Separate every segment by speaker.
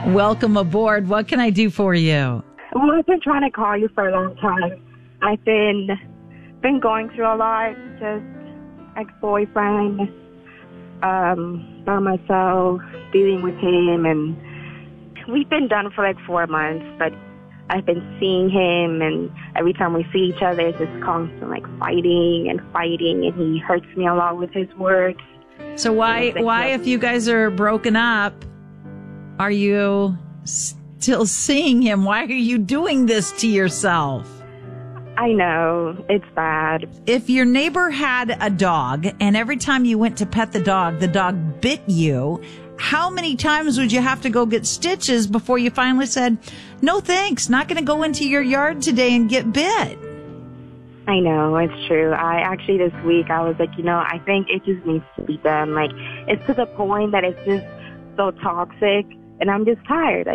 Speaker 1: Welcome aboard. What can I do for you?
Speaker 2: Well, I've been trying to call you for a long time. I've been going through a lot, just ex-boyfriend, by myself, dealing with him, and we've been done for like 4 months, but I've been seeing him, and every time we see each other, it's just constant like fighting, and he hurts me a lot with his words.
Speaker 1: So why, if you guys are broken up, are you still seeing him? Why are you doing this to yourself?
Speaker 2: I know, it's bad.
Speaker 1: If your neighbor had a dog and every time you went to pet the dog bit you, how many times would you have to go get stitches before you finally said, no thanks, not going to go into your yard today and get bit?
Speaker 2: I know, it's true. I actually this week, I was like, I think it just needs to be done. Like, it's to the point that it's just so toxic, and I'm just tired.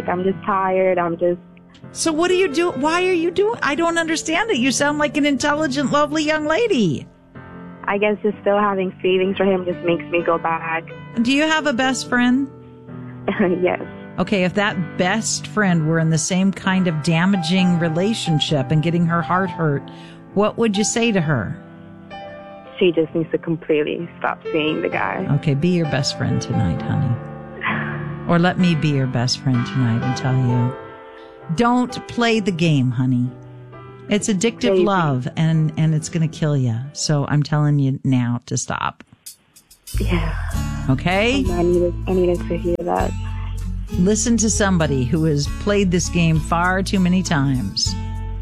Speaker 1: So what do you do? Why are you doing? I don't understand it. You sound like an intelligent, lovely young lady.
Speaker 2: I guess just still having feelings for him just makes me go back.
Speaker 1: Do you have a best friend?
Speaker 2: Yes.
Speaker 1: Okay, if that best friend were in the same kind of damaging relationship and getting her heart hurt, what would you say to her?
Speaker 2: She just needs to completely stop seeing the guy.
Speaker 1: Okay, be your best friend tonight, honey. Or let me be your best friend tonight and tell you, don't play the game, honey. It's addictive love, and it's going to kill you. So I'm telling you now to stop.
Speaker 2: Yeah.
Speaker 1: Okay?
Speaker 2: I needed to hear that.
Speaker 1: Listen to somebody who has played this game far too many times.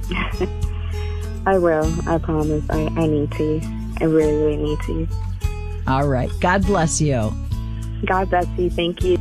Speaker 2: I will. I promise. I need to. I really, really need to.
Speaker 1: All right. God bless you.
Speaker 2: God bless you. Thank you.